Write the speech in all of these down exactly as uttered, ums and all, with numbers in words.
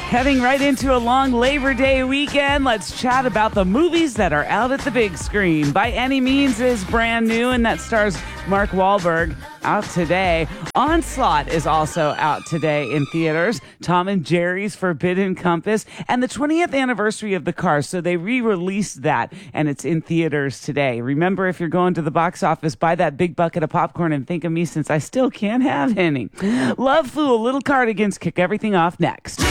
Heading right into a long Labor Day weekend, let's chat about the movies that are out at the big screen. By Any Means is brand new, and that stars Mark Wahlberg, out today. Onslaught is also out today in theaters. Tom and Jerry's Forbidden Compass, and the twentieth anniversary of The Cars, so they re-released that, and it's in theaters today. Remember, if you're going to the box office, buy that big bucket of popcorn and think of me, since I still can't have any. Love Fool, Little Cardigans kick everything off next.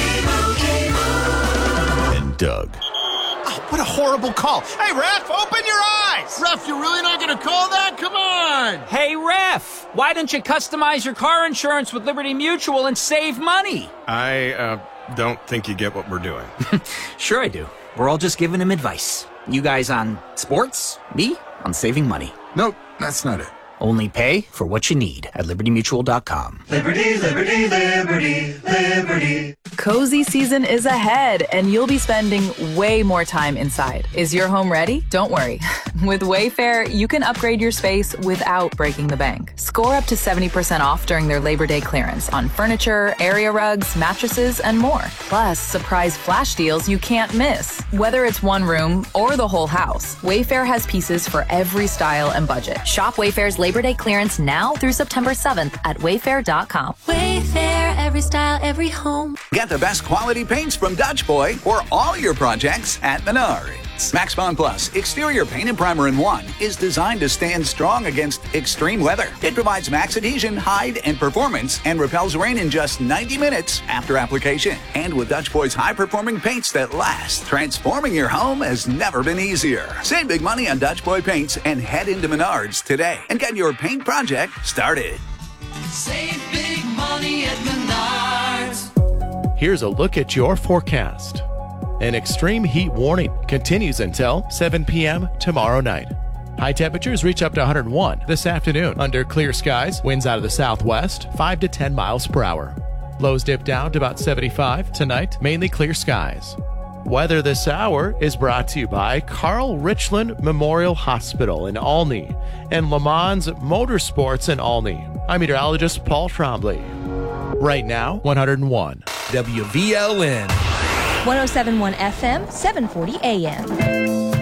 And Doug. Oh, what a horrible call. Hey, Ref, open your eyes! Ref, you're really not going to call that? Come on! Hey, Ref, why don't you customize your car insurance with Liberty Mutual and save money? I, uh, don't think you get what we're doing. Sure I do. We're all just giving him advice. You guys on sports, me on saving money. Nope, that's not it. Only pay for what you need at liberty mutual dot com. Liberty, liberty, liberty, liberty. Cozy season is ahead, and you'll be spending way more time inside. Is your home ready? Don't worry. With Wayfair, you can upgrade your space without breaking the bank. Score up to seventy percent off during their Labor Day clearance on furniture, area rugs, mattresses, and more. Plus, surprise flash deals you can't miss. Whether it's one room or the whole house, Wayfair has pieces for every style and budget. Shop Wayfair's Labor Day clearance now through September seventh at wayfair dot com. Wayfair, every style, every home. Get the best quality paints from Dutch Boy for all your projects at Menards. Max Bond Plus Exterior Paint and Primer in one is designed to stand strong against extreme weather. It provides max adhesion, hide, and performance, and repels rain in just ninety minutes after application. And with Dutch Boy's high-performing paints that last, transforming your home has never been easier. Save big money on Dutch Boy paints and head into Menards today and get your paint project started. Save big money at Menards. Here's a look at your forecast. An extreme heat warning continues until seven p.m. tomorrow night. High temperatures reach up to one hundred one this afternoon. Under clear skies, winds out of the southwest, five to ten miles per hour. Lows dip down to about seventy-five. Tonight, mainly clear skies. Weather this hour is brought to you by Carl Richland Memorial Hospital in Olney and Le Mans Motorsports in Olney. I'm meteorologist Paul Trombley. Right now, one hundred one. W V L N. one oh seven point one F M, seven forty A M.